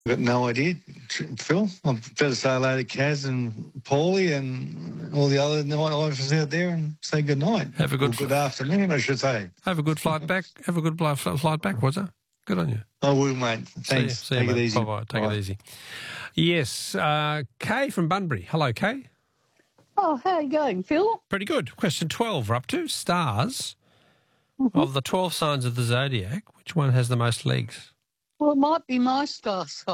Got no idea, Phil. I better say hello to Kaz and Paulie and all the other nightlifers out there and say good night. Have a good good afternoon, I should say. Have a good flight back. Have a good flight back, was it? Good on you. I will, mate. Thanks. See you, Take it mate. easy. Bye-bye. Take it easy. Yes, Kay from Bunbury. Hello, Kay. Oh, how are you going, Phil? Pretty good. Question 12 we're up to. Stars. Of the 12 signs of the zodiac, which one has the most legs? Well, it might be my star sign.